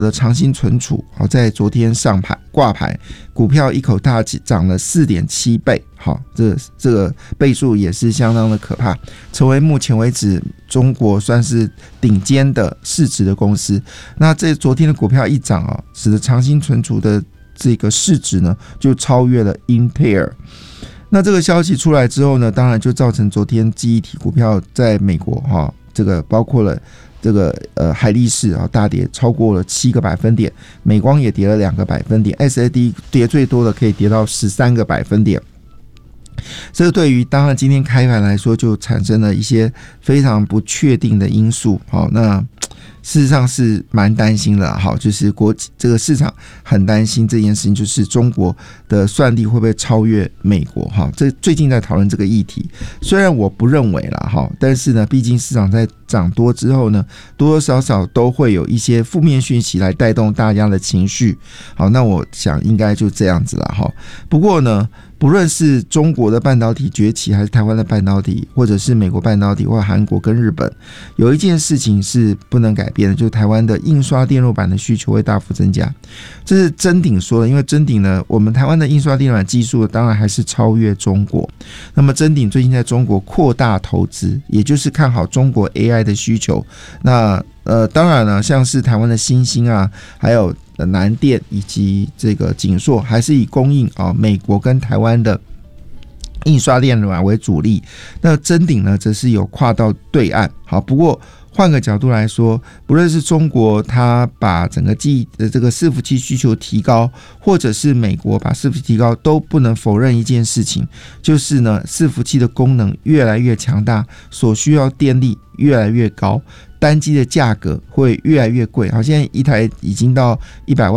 的长兴存储在昨天上牌挂牌，股票一口大涨了 4.7 倍，这个倍数也是相当的可怕，成为目前为止中国算是顶尖的市值的公司。那这昨天的股票一涨使得长兴存储的这个市值呢就超越了英特尔。那这个消息出来之后呢，当然就造成昨天记忆体股票在美国这个包括了这个海力士大跌超过了7个百分点，美光也跌了2个百分点， SAD 跌最多的可以跌到13个百分点。这个对于当然今天开盘来说就产生了一些非常不确定的因素，那事实上是蛮担心的，就是这个市场很担心这件事情，就是中国的算力会不会超越美国，这最近在讨论这个议题。虽然我不认为啦，但是呢，毕竟市场在涨多之后呢，多多少少都会有一些负面讯息来带动大家的情绪。好，那我想应该就这样子啦。不过呢，不论是中国的半导体崛起，还是台湾的半导体，或者是美国半导体，或者韩国跟日本，有一件事情是不能改变的，就是台湾的印刷电路板的需求会大幅增加。这是臻鼎说的，因为臻鼎呢，我们台湾的印刷电路板技术当然还是超越中国。那么臻鼎最近在中国扩大投资，也就是看好中国 AI 的需求。那当然了，像是台湾的新兴还有南电以及这个景硕，还是以供应美国跟台湾的印刷电路板为主力。那臻鼎呢，则是有跨到对岸。好，不过换个角度来说，不论是中国它把整个这个伺服器需求提高，或者是美国把伺服器提高，都不能否认一件事情，就是呢，伺服器的功能越来越强大，所需要电力越来越高，单机的价格会越来越贵。好，现在一台已经到100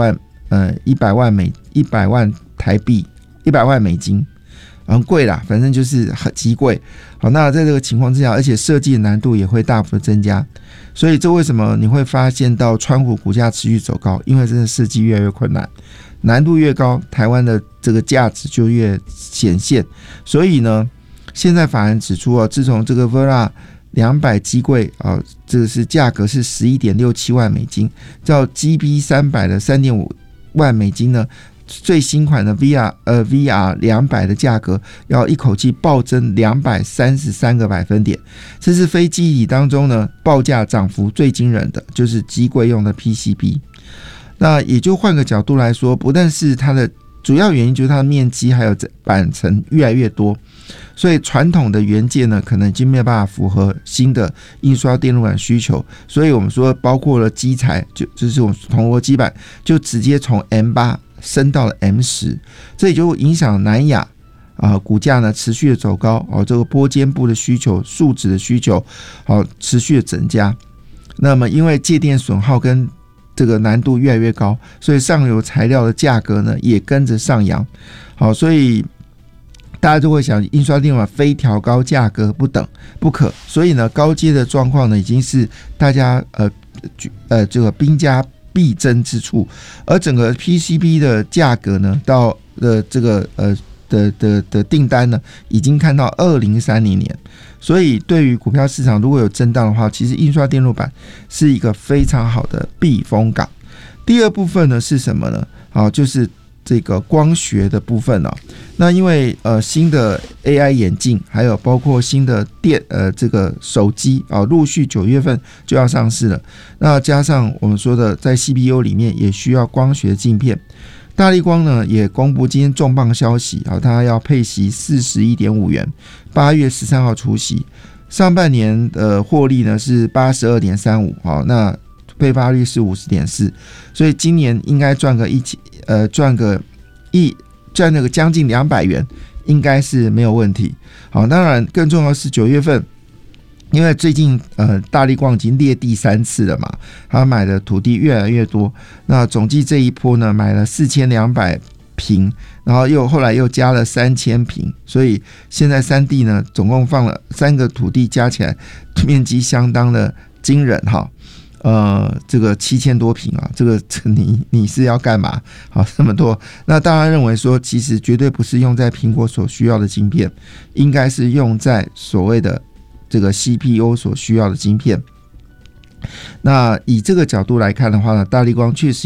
万台币，100万美金，很贵啦，反正就是很极贵。好，那在这个情况之下，而且设计的难度也会大幅的增加，所以这为什么你会发现到川股股价持续走高？因为真的设计越来越困难，难度越高，台湾的这个价值就越显现。所以呢，现在法人指出自从这个 Vera 200机柜这个是价格是 11.67 万美金，叫 GB 300的 3.5 万美金呢，最新款的 VR 200的价格要一口气暴增233个百分点，这是非记忆体当中呢报价涨幅最惊人的，就是机柜用的 PCB。 那也就换个角度来说，不但是它的主要原因就是它的面积还有板层越来越多，所以传统的元件呢可能已经没有办法符合新的印刷电路板需求，所以我们说包括了基材，就是我们铜箔基板就直接从 M8 升到了 M10， 这也就影响南亚股价呢持续的走高，这个波尖部的需求、树脂的需求持续的增加。那么因为介电损耗跟这个难度越来越高，所以上游材料的价格呢也跟着上扬。好，所以大家就会想，印刷电路板非调高价格不可。所以呢，高阶的状况呢已经是大家这个兵家必争之处，而整个 PCB 的价格呢，到这个的订单呢，已经看到2030年。所以对于股票市场如果有震荡的话，其实印刷电路板是一个非常好的避风港。第二部分呢是什么呢？就是这个光学的部分那因为新的 AI 眼镜，还有包括新的这个手机陆续9月份就要上市了。那加上我们说的在 CPU 里面也需要光学镜片，大立光呢也公布今天重磅消息它要配息 41.5 元，8月13号除息，上半年的获利呢是 82.35， 那配发率是 50.4， 所以今年应该赚个将近200元应该是没有问题。好，当然更重要的是9月份，因为最近大立光已经列第3次了嘛，他买的土地越来越多，那总计这一波呢买了4200坪，然后后来又加了3000坪，所以现在3地呢总共放了3个土地，加起来面积相当的惊人这个7000多坪这个你是要干嘛？好，这么多。那大家认为说，其实绝对不是用在苹果所需要的晶片，应该是用在所谓的这个 CPU 所需要的晶片。 那以这个角度来看的话呢，大立光确实